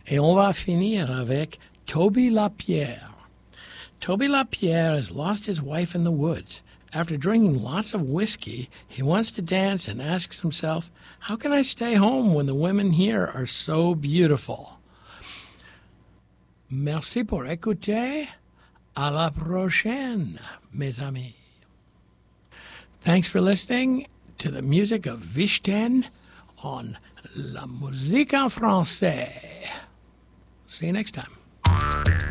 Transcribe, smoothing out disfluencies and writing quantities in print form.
Et on va finir avec Toby Lapierre. Toby Lapierre has lost his wife in the woods. After drinking lots of whiskey, he wants to dance and asks himself, how can I stay home when the women here are so beautiful? Merci pour écouter. À la prochaine, mes amis. Thanks for listening to the music of Vichten on La Musique en Français. See you next time.